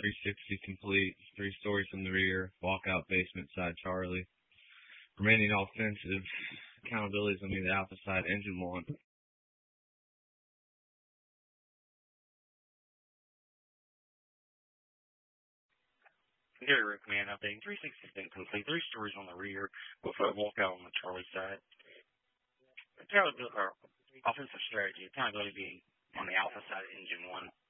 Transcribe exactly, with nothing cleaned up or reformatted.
three sixty complete, three stories in the rear, walkout basement side Charlie. Remaining offensive accountability is going to be the Alpha side engine one. Gary Rick Command updating. three sixty has been complete. Three stories on the rear with a walkout on the Charlie side. Our offensive strategy, accountability being on the Alpha side, engine one.